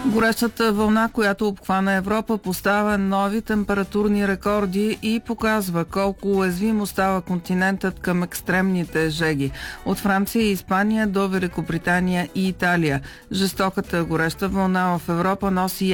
Горещата вълна, която обхвана Европа, поставя нови температурни рекорди и показва колко уязвим остава континентът към екстремните жеги. От Франция и Испания до Великобритания и Италия. Жестоката гореща вълна в Европа носи